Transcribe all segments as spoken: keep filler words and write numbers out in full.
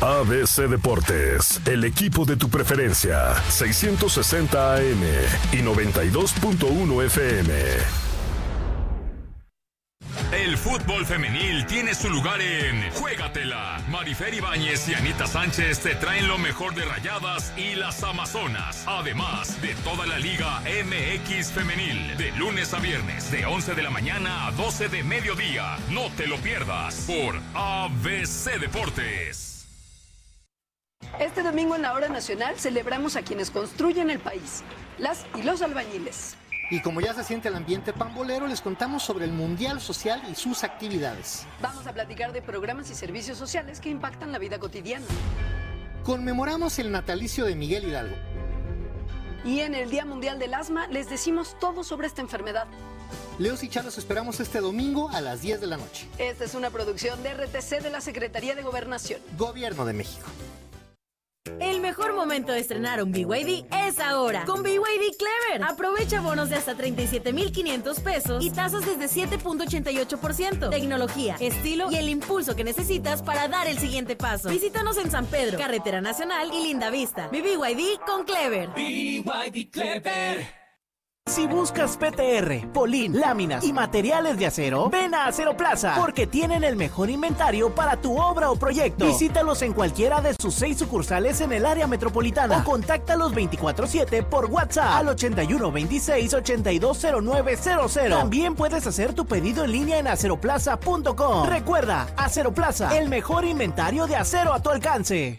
A B C Deportes, el equipo de tu preferencia, seiscientos sesenta A M y noventa y dos punto uno F M. El fútbol femenil tiene su lugar en Juégatela. Marifer Ibáñez y Anita Sánchez te traen lo mejor de Rayadas y las Amazonas. Además de toda la Liga M X Femenil. De lunes a viernes, de once de la mañana a doce de mediodía. No te lo pierdas por A B C Deportes. Este domingo en la Hora Nacional celebramos a quienes construyen el país, las y los albañiles. Y como ya se siente el ambiente pambolero, les contamos sobre el Mundial Social y sus actividades. Vamos a platicar de programas y servicios sociales que impactan la vida cotidiana. Conmemoramos el natalicio de Miguel Hidalgo. Y en el Día Mundial del Asma les decimos todo sobre esta enfermedad. Leos y Chá los esperamos este domingo a las diez de la noche. Esta es una producción de R T C de la Secretaría de Gobernación. Gobierno de México. El mejor momento de estrenar un B Y D es ahora. Con B Y D Clever. Aprovecha bonos de hasta treinta y siete mil quinientos pesos y tasas desde siete punto ochenta y ocho por ciento. Tecnología, estilo y el impulso que necesitas para dar el siguiente paso. Visítanos en San Pedro, Carretera Nacional y Linda Vista. B Y D con Clever. B Y D Clever. Si buscas P T R, Polín, láminas y materiales de acero, ven a Acero Plaza, porque tienen el mejor inventario para tu obra o proyecto. Visítalos en cualquiera de sus seis sucursales en el área metropolitana o contáctalos veinticuatro siete por WhatsApp al ochenta y uno veintiséis ochenta y dos cero nueve cero cero. También puedes hacer tu pedido en línea en aceroplaza punto com. Recuerda, Acero Plaza, el mejor inventario de acero a tu alcance.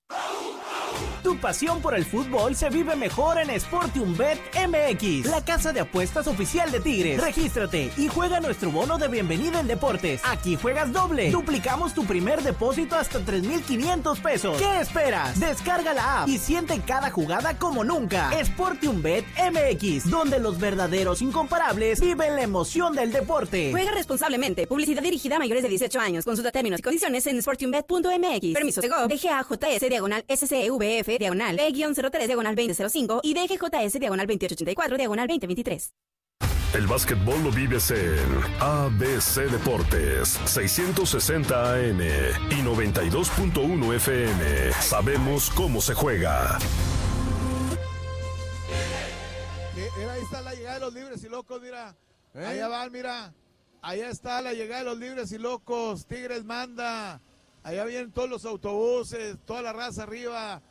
Tu pasión por el fútbol se vive mejor en SportiumBet M X, la casa de apuestas oficial de Tigres. Regístrate y juega nuestro bono de bienvenida en deportes. Aquí juegas doble. Duplicamos tu primer depósito hasta tres mil quinientos pesos. ¿Qué esperas? Descarga la app y siente cada jugada como nunca. SportiumBet M X, donde los verdaderos incomparables viven la emoción del deporte. Juega responsablemente. Publicidad dirigida a mayores de dieciocho años. Consulta términos y condiciones en sportiumbet punto m x. Permiso Segov. D G A J S diagonal S C E V F diagonal B cero tres diagonal veinte cero cinco y D G J S diagonal veintiocho ochenta y cuatro diagonal veinte veintitrés. El básquetbol lo vives en A B C Deportes, seiscientos sesenta A M y noventa y dos punto uno F M. Sabemos cómo se juega. Mira, ahí está la llegada de los libres y locos, mira. ¿Eh? Allá van, mira. Allá está la llegada de los libres y locos. Tigres manda. Allá vienen todos los autobuses, toda la raza arriba.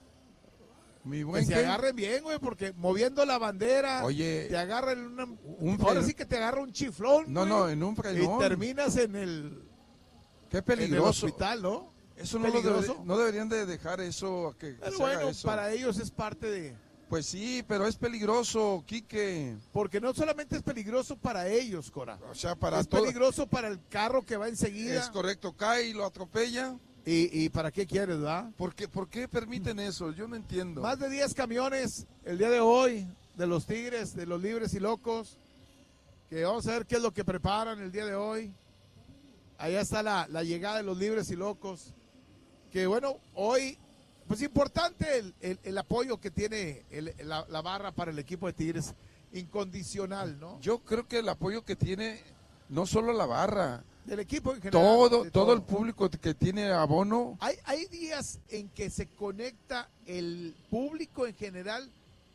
Mi buen que se agarren bien, güey, porque moviendo la bandera, oye, te agarran una, un ahora sí que te agarra un chiflón, no, güey, no, en un frenón. Y terminas en el, qué peligroso, en el hospital, ¿no? Eso no, lo debería, no deberían de dejar eso a que pero se bueno, haga eso. Para ellos es parte de. Pues sí, pero es peligroso, Quique. Porque no solamente es peligroso para ellos, Cora. O sea, para es todo... peligroso para el carro que va enseguida. Es correcto, cae y lo atropella. ¿Y, y para qué quieres, verdad? ¿Por qué, ¿Por qué permiten eso? Yo no entiendo. Más de diez camiones el día de hoy de los Tigres, de los Libres y Locos, que vamos a ver qué es lo que preparan el día de hoy. Allá está la, la llegada de los Libres y Locos, que bueno, hoy, pues importante el, el, el apoyo que tiene el, la, la barra para el equipo de Tigres, incondicional, ¿no? Yo creo que el apoyo que tiene, no solo la barra, del equipo en general. Todo, todo, todo el público que tiene abono. Hay, hay días en que se conecta el público en general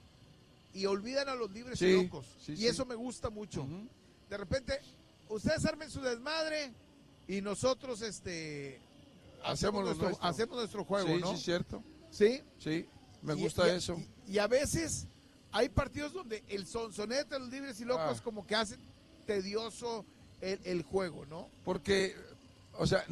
y olvidan a los libres sí, y locos. Sí, y sí. eso me gusta mucho. Uh-huh. De repente, ustedes armen su desmadre y nosotros este hacemos, hacemos, nuestro, nuestro. hacemos nuestro juego, sí, ¿no? Sí, cierto. Sí. Sí, me y, gusta y, eso. Y, y a veces hay partidos donde el sonsonete de los libres y locos ah. como que hacen tedioso El, el juego, ¿no? Porque, o sea,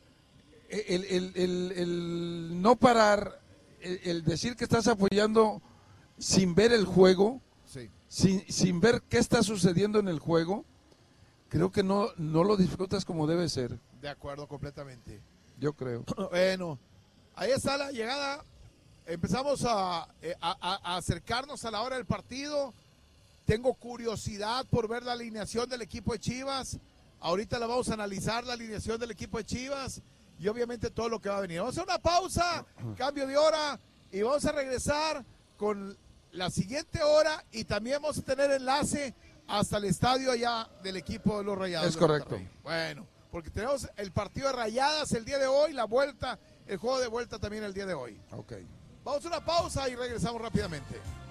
el, el, el, el no parar, el, el decir que estás apoyando sin ver el juego, sí. sin, sin ver qué está sucediendo en el juego, creo que no, no lo disfrutas como debe ser. De acuerdo, completamente. Yo creo. Bueno, ahí está la llegada. Empezamos a, a, a acercarnos a la hora del partido. Tengo curiosidad por ver la alineación del equipo de Chivas. Ahorita la vamos a analizar, la alineación del equipo de Chivas. Y obviamente todo lo que va a venir. Vamos a hacer una pausa, cambio de hora. Y vamos a regresar con la siguiente hora. Y también vamos a tener enlace hasta el estadio allá del equipo de los Rayados. Es correcto. Bueno, porque tenemos el partido de Rayadas el día de hoy. La vuelta el juego de vuelta también el día de hoy. Ok. Vamos a una pausa y regresamos rápidamente.